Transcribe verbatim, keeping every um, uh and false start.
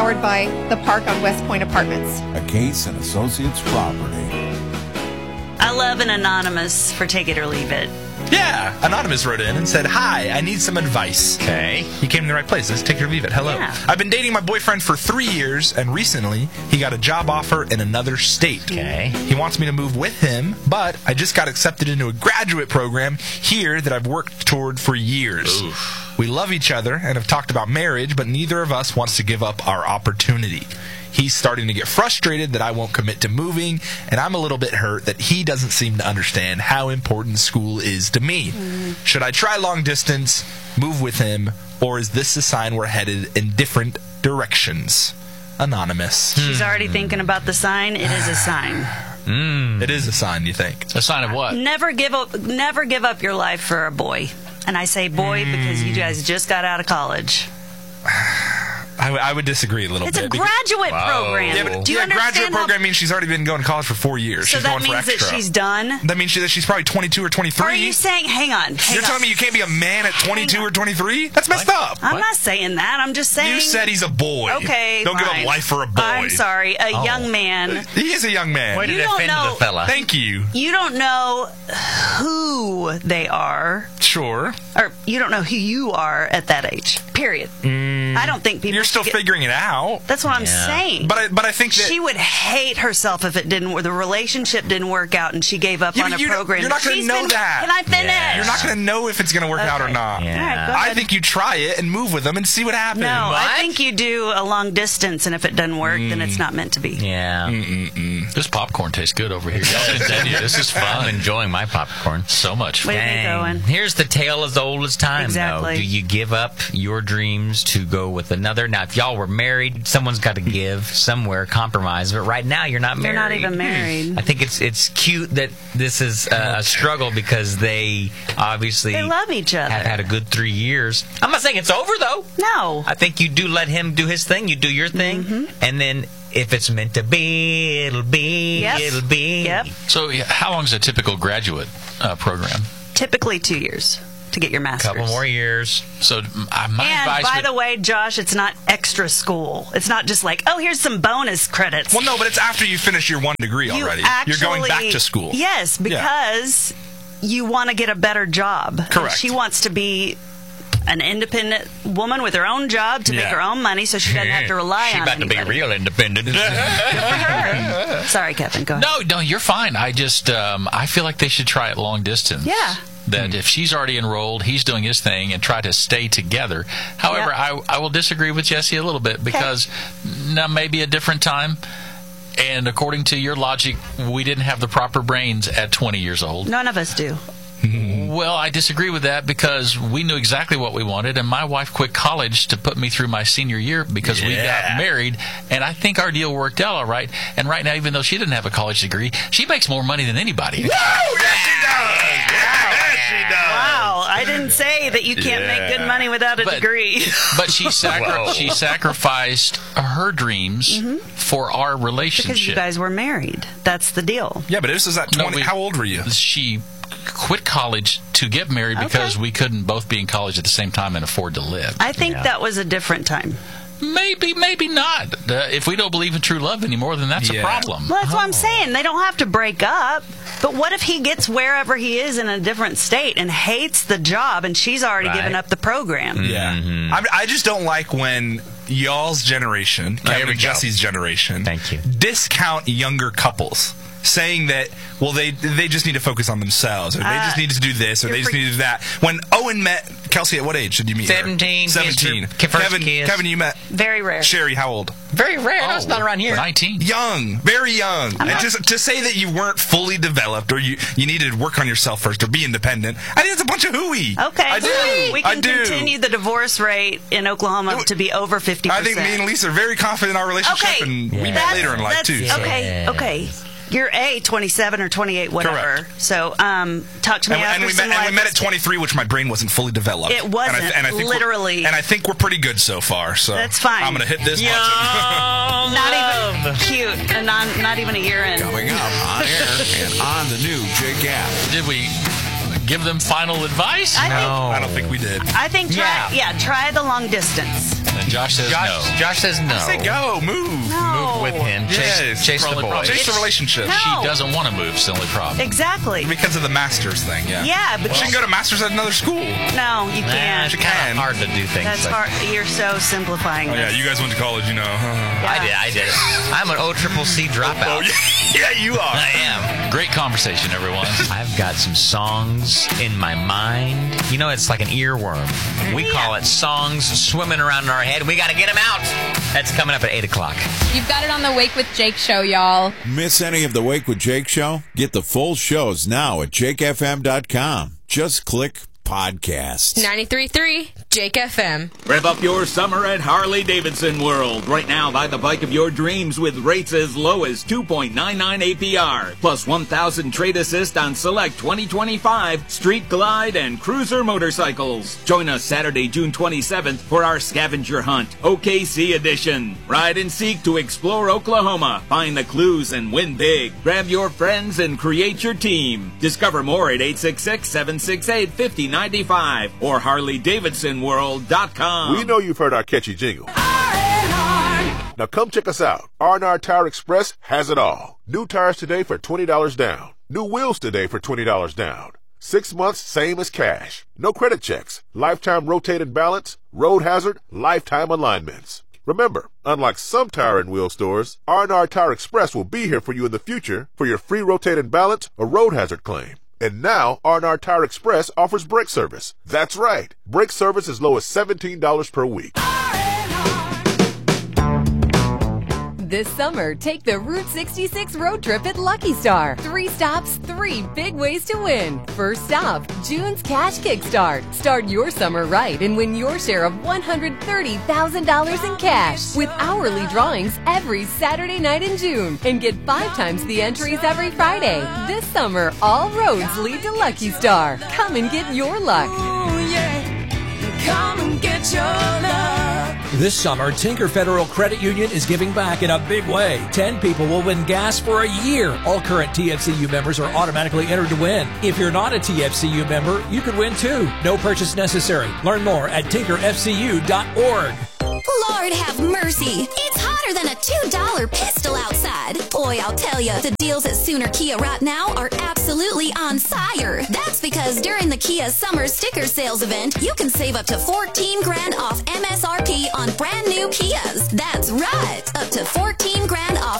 powered by The Park on West Point Apartments. A Case and Associates property. I love an anonymous for Take It or Leave It. Yeah, Anonymous wrote in and said, "Hi, I need some advice." Okay. You came to the right place. Let's take it or leave it. Hello. Yeah. I've been dating my boyfriend for three years, and recently he got a job offer in another state. Okay. He wants me to move with him, but I just got accepted into a graduate program here that I've worked toward for years. Oof. We love each other and have talked about marriage, but neither of us wants to give up our opportunity. He's starting to get frustrated that I won't commit to moving, and I'm a little bit hurt that he doesn't seem to understand how important school is to me. Mm. Should I try long distance, move with him, or is this a sign we're headed in different directions? Anonymous. She's already thinking about the sign. It is a sign. Mm. It is a sign, you think? A sign of what? Never give up. Never give up your life for a boy. And I say boy mm. because you guys just got out of college. I, w- I would disagree a little it's bit. It's a graduate wow. program. Yeah, but Do you yeah, understand graduate how... program means she's already been going to college for four years. So she's that going for means extra. that she's done? That means she, that she's probably twenty-two or twenty-three. Are you saying, hang on, hang You're on. telling me you can't be a man at twenty-two or twenty-three? That's messed what? up. I'm what? not saying that. I'm just saying... You said he's a boy. Okay, Don't fine. give up life for a boy. I'm sorry. A Oh. young man. He is a young man. Way to You don't defend know- the fella. Thank you. You don't know who they are. Sure. Or you don't know who you are at that age. Period. Mm, I don't think people... You're still get, figuring it out. That's what I'm Yeah. saying. But I, but I think that... She would hate herself if it didn't, or the relationship didn't work out, and she gave up Yeah, on but a you don't- program. you're not gonna She's know been- that. Can I finish? Yeah. You're not going to know if it's going to work out or Okay. not. Yeah. All right, go I ahead. think you try it and move with them and see what happens. No, I What? think you do a long distance, and if it doesn't work, then it's not meant to be. Yeah. Mm-mm-mm. This popcorn tastes good over here. Y'all continue. This is fun. I'm enjoying my popcorn so much. What do you think, Owen? Here's the tale as old as time, Exactly. though. Do you give up your dreams to go with another? Now, if y'all were married, someone's got to give somewhere, compromise. But right now, you're not You're married. not even married. I think it's it's cute that this is uh, a struggle because they obviously They love each other. have had a good three years. I'm not saying it's over, though. No. I think you do let him do his thing. You do your thing. Mm-hmm. And then if it's meant to be, it'll be. Yep. It'll be. Yep. So, yeah, how long is a typical graduate uh, program? Typically two years to get your master's. Couple more years. So, uh, my And advice by would- the way, Josh, it's not extra school. It's not just like, oh, here's some bonus credits. Well, no, but it's after you finish your one degree You already. actually, You're going back to school. Yes, because you want to get a better job. And Correct. she wants to be an independent woman with her own job to make Yeah. her own money so she doesn't have to rely She on about to be anybody. real independent. Sorry, Kevin, go ahead. No, no, you're fine. I just, um, I feel like they should try it long distance. Yeah. That if she's already enrolled, he's doing his thing, and try to stay together. However, Yep. I, I will disagree with Jesse a little bit because now maybe a different time. And according to your logic, we didn't have the proper brains at twenty years old. None of us do. Well, I disagree with that because we knew exactly what we wanted, and my wife quit college to put me through my senior year because we Yeah. got married, and I think our deal worked out all right. And right now, even though she didn't have a college degree, she makes more money than anybody. Woo! Yes, she does! Yes, she does! Wow, I didn't say that you can't make good money without a But- degree. But she sacri- Whoa. she sacrificed her dreams for our relationship. Because you guys were married. That's the deal. Yeah, but this is at No, twenty. we- How old were you? She quit college to get married because Okay. we couldn't both be in college at the same time and afford to live. I think Yeah. that was a different time. Maybe, maybe not. Uh, if we don't believe in true love anymore, then that's Yeah. a problem. Well, that's what I'm saying. They don't have to break up. But what if he gets wherever he is in a different state and hates the job and she's already Right. given up the program? Yeah. I, I just don't like when y'all's generation, here Kevin we and go. Jesse's generation, Thank you. discount younger couples. Saying that, well, they they just need to focus on themselves, or they Uh, just need to do this, or you're they just pre- need to do that. When Owen met Kelsey, at what age did you meet her? Seventeen. Seventeen. Kissed her first Kevin, kiss. Kevin, you met Very rare. Sherry. How old? Very rare. No, it's not around here. nineteen. Young, very young. And not- just to say that you weren't fully developed, or you you needed to work on yourself first, or be independent, I think it's a bunch of hooey. Okay. I do. We I can do. continue the divorce rate in Oklahoma to be over fifty I percent. think me and Lisa are very confident in our relationship, Okay. and we Yeah. met That's- later in life that's- too. Okay, okay. You're A, twenty-seven or twenty-eight, whatever. Correct. So, um, talk to me And, after and we some met, and we live- met at twenty-three, which my brain wasn't fully developed. It wasn't, and I, and I think we're- literally. And I think we're pretty good so far. So That's fine. I'm going to hit this button. Not even cute, and not, not even a year in. Coming up on air and on the new Jake app. Did we give them final advice? I think No. I don't think we did. I think try Yeah. yeah, try the long distance. And Josh says Josh, no. Josh says no. Say go, move. No. Move with him. Chase, Yes. chase the Probably- boy. probably- Chase the relationship. No. She doesn't want to move. It's the only problem. Exactly. Because of the master's thing, yeah. Yeah, but She can go to master's at another school. no, you Nah, can't. it's kind can. of hard to do things. That's like- hard. You're so simplifying Oh, yeah, this. you guys went to college, you know. I did. I did it. I'm an O triple C dropout. Oh, yeah, yeah, you are. I am. Great conversation, everyone. I've got some songs in my mind. You know, it's like an earworm. We call it songs swimming around in our head. We got to get them out. That's coming up at eight o'clock. You've got it on the Wake with Jake show, y'all. Miss any of the Wake with Jake show? Get the full shows now at jake f m dot com. Just click podcasts. ninety-three point three Jake F M. Rev up your summer at Harley-Davidson World. Right now, buy the bike of your dreams with rates as low as two point nine nine A P R, plus one thousand trade assist on select twenty twenty-five Street Glide and Cruiser motorcycles. Join us Saturday, June twenty-seventh for our scavenger hunt, O K C edition. Ride and seek to explore Oklahoma, find the clues and win big. Grab your friends and create your team. Discover more at eight six six, seven six eight, five zero nine five or harley davidson world dot com. We know you've heard our catchy jingle. Now come check us out. R and R Tire Express has it all. New tires today for twenty dollars down. New wheels today for twenty dollars down. Six months, same as cash. No credit checks. Lifetime rotated balance, road hazard, lifetime alignments. Remember, unlike some tire and wheel stores, R and R Tire Express will be here for you in the future for your free rotated balance or road hazard claim. And now, R and R Tire Express offers brake service. That's right. Brake service as low as seventeen dollars per week. This summer, take the Route sixty-six road trip at Lucky Star. Three stops, three big ways to win. First stop, June's Cash Kickstart. Start your summer right and win your share of one hundred thirty thousand dollars in cash with hourly drawings every Saturday night in June. And get five times the entries every Friday. This summer, all roads lead to Lucky Star. Come and get your luck. Come and get your luck. This summer, Tinker Federal Credit Union is giving back in a big way. Ten people will win gas for a year. All current T F C U members are automatically entered to win. If you're not a T F C U member, you could win too. No purchase necessary. Learn more at tinker f c u dot org. Lord have mercy. It's hotter than a two dollar pistol outside. Boy, I'll tell you, the deals at Sooner Kia right now are absolutely on fire. That's because during the Kia Summer Sticker Sales event, you can save up to fourteen grand off M S R P on brand new Kias. That's right, up to fourteen grand off